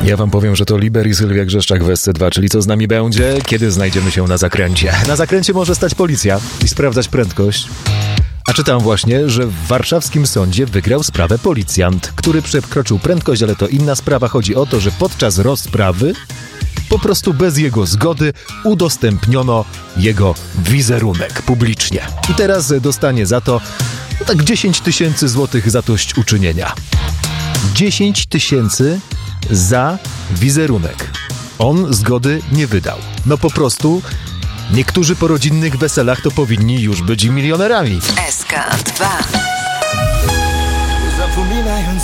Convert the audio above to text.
Ja wam powiem, że to Liber i Sylwia Grzeszczak w SC2, czyli co z nami będzie, kiedy znajdziemy się na zakręcie. Na zakręcie może stać policja i sprawdzać prędkość. A czytam właśnie, że w warszawskim sądzie wygrał sprawę policjant, który przekroczył prędkość, ale to inna sprawa. Chodzi o to, że podczas rozprawy po prostu bez jego zgody udostępniono jego wizerunek publicznie. I teraz dostanie za to tak 10 000 złotych zadośćuczynienia. 10 000 za wizerunek. On zgody nie wydał. No po prostu niektórzy po rodzinnych weselach to powinni już być milionerami. SK2